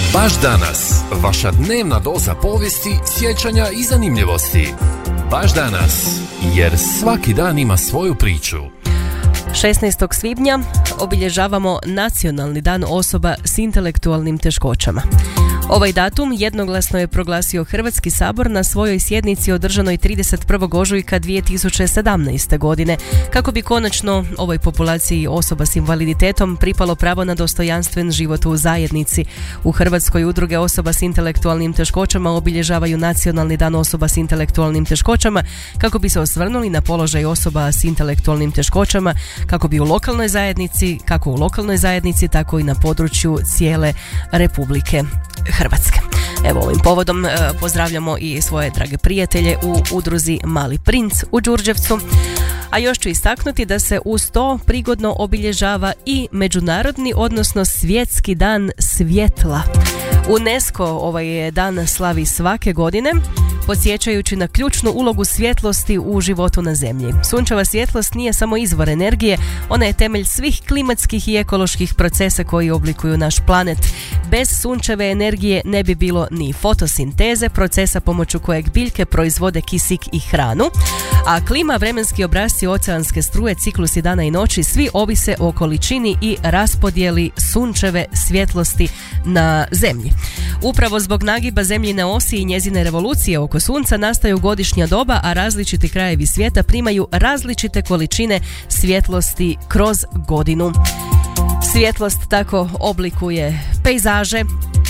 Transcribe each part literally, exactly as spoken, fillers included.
Baš danas, vaša dnevna doza povijesti, sjećanja i zanimljivosti. Baš danas, jer svaki dan ima svoju priču. šesnaestog svibnja obilježavamo Nacionalni dan osoba s intelektualnim teškoćama. Ovaj datum jednoglasno je proglasio Hrvatski sabor na svojoj sjednici održanoj trideset prvog ožujka dvije tisuće sedamnaeste. godine, kako bi konačno ovoj populaciji osoba s invaliditetom pripalo pravo na dostojanstven život u zajednici. U Hrvatskoj udruge osoba s intelektualnim teškoćama obilježavaju Nacionalni dan osoba s intelektualnim teškoćama kako bi se osvrnuli na položaj osoba s intelektualnim teškoćama, kako bi u lokalnoj zajednici, kako u lokalnoj zajednici, tako i na području cijele Republike Hrvatske. Evo, ovim povodom e, pozdravljamo i svoje drage prijatelje u udruzi Mali princ u Đurđevcu. A još ću istaknuti da se uz to prigodno obilježava i Međunarodni, odnosno Svjetski dan svjetla. UNESCO ovaj dan slavi svake godine, podsjećajući na ključnu ulogu svjetlosti u životu na Zemlji. Sunčeva svjetlost nije samo izvor energije, ona je temelj svih klimatskih i ekoloških procesa koji oblikuju naš planet. Bez sunčeve energije ne bi bilo ni fotosinteze, procesa pomoću kojeg biljke proizvode kisik i hranu, a klima, vremenski obrasci, oceanske struje, ciklusi dana i noći, svi ovise o količini i raspodjeli sunčeve svjetlosti na Zemlji. Upravo zbog nagiba Zemljine osi i njezine revolucije oko Sunca nastaju godišnja doba, a različiti krajevi svijeta primaju različite količine svjetlosti kroz godinu. Svjetlost tako oblikuje pejzaže,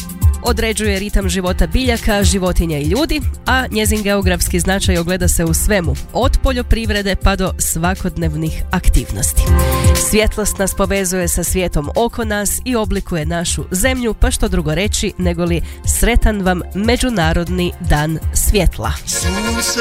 određuje ritam života biljaka, životinja i ljudi, a njezin geografski značaj ogleda se u svemu, od poljoprivrede pa do svakodnevnih aktivnosti. Svjetlost nas povezuje sa svijetom oko nas i oblikuje našu zemlju, pa što drugo reći nego li sretan vam Međunarodni dan svjetla.